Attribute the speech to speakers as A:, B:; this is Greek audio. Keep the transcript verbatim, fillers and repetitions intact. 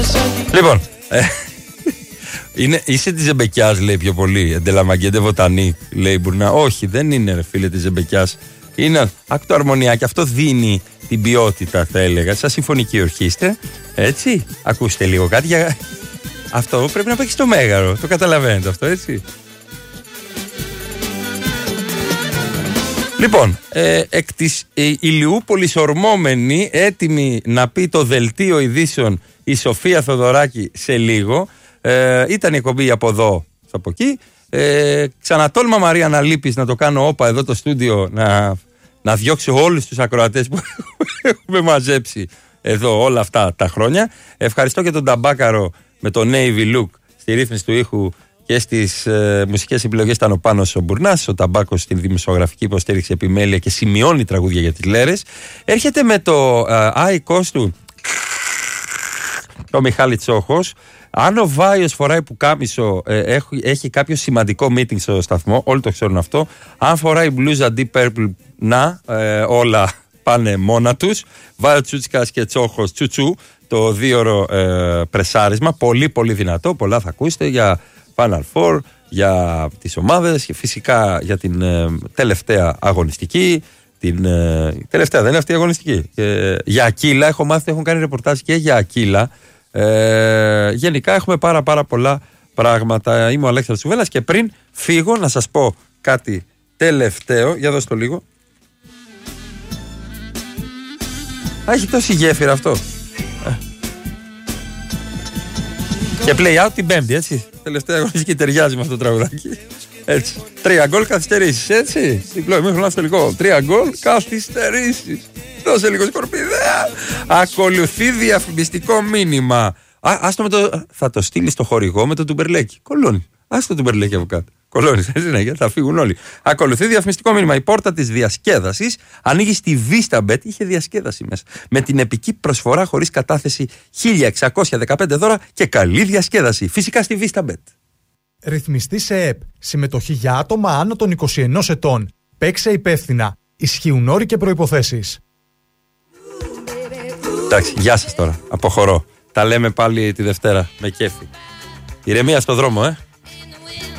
A: Λοιπόν, ε, είναι, είσαι τη Ζεμπεκιάς, λέει πιο πολύ. Εντελαμαγκέντε βοτανή, λέει Μπουρνά. Όχι, δεν είναι, ρε φίλε, τη Ζεμπεκιάς. Είναι ακτοαρμονία και αυτό δίνει την ποιότητα, θα έλεγα, σαν συμφωνική ορχήστρα. Έτσι, ακούστε λίγο κάτι για. Αυτό πρέπει να παίξει στο Μέγαρο. Το καταλαβαίνετε αυτό, έτσι. Λοιπόν, ε, εκ της ε, Ηλιούπολης ορμόμενη, έτοιμη να πει το δελτίο ειδήσεων η Σοφία Θοδωράκη σε λίγο. Ε, ήταν η εκπομπή από εδώ, από εκεί. Ε, ξανατόλμα Μαρία να λείπεις, να το κάνω όπα εδώ το στούντιο, να, να διώξω όλους τους ακροατές που έχουμε μαζέψει εδώ όλα αυτά τα χρόνια. Ευχαριστώ και τον Ταμπάκαρο με το Navy Look στη ρύθμιση του ήχου και στις ε, μουσικές επιλογές. Ήταν ο Πάνος ο Μπουρνάς, ο Ταμπάκος στην δημοσιογραφική υποστήριξη επιμέλεια και σημειώνει τραγούδια για τις λέρες. Έρχεται με το ε, άϊκος του ο Μιχάλη Τσόχος. Αν ο Βάιος φοράει πουκάμισο, ε, έχει, έχει κάποιο σημαντικό meeting στο σταθμό, όλοι το ξέρουν αυτό. Αν φοράει μπλούζα Deep Purple, να, ε, όλα πάνε μόνα τους. Βάιο Τσούτσικας και Τσόχος τσουτσού, το δίωρο ε, πρεσάρισμα, πολύ πολύ δυνατό, πολλά θα ακούσετε για Final Four, για τις ομάδες και φυσικά για την ε, τελευταία αγωνιστική. Την ε, τελευταία, δεν είναι αυτή η αγωνιστική. Ε, για Ακύλα, έχω μάθει, έχουν κάνει ρεπορτάζ και για Ακύλα. Ε, γενικά έχουμε πάρα πάρα πολλά πράγματα. Είμαι ο Αλέξανδρος Τσουβέλλας και πριν φύγω να σας πω κάτι τελευταίο. Για δώσ' το λίγο. Α, έχει τόση γέφυρα αυτό. Και play out την Πέμπτη, έτσι. Τελευταία αγωνιστική ταιριάζει με αυτό το τραγουδάκι. Έτσι. Τρία γκολ καθυστερήσεις, έτσι. Διπλό ημίχρονο στο τελικό. Τρία γκολ καθυστερήσεις. Δώσε λίγο σκορπιδέα. Ακολουθεί διαφημιστικό μήνυμα. Α, άστο με το. Θα το στείλει στο χορηγό με το τουμπερλέκι. Κολώνει. Άστο το τουμπερλέκι από κάτω. Κολώνει. Έτσι, θα φύγουν όλοι. Ακολουθεί διαφημιστικό μήνυμα. Η πόρτα της διασκέδασης ανοίγει στη VistaBet. Είχε διασκέδαση μέσα. Με την επική προσφορά χωρίς κατάθεση χίλια εξακόσια δεκαπέντε δώρα και καλή διασκέδαση. Φυσικά στη VistaBet.
B: Ρυθμιστή σε ΕΠ. Συμμετοχή για άτομα άνω των είκοσι ενός ετών. Παίξε υπεύθυνα. Ισχύουν όροι και προϋποθέσεις.
A: Εντάξει, γεια σας τώρα. Αποχωρώ. Τα λέμε πάλι τη Δευτέρα. Με κέφι. Ηρεμία στο δρόμο, ε.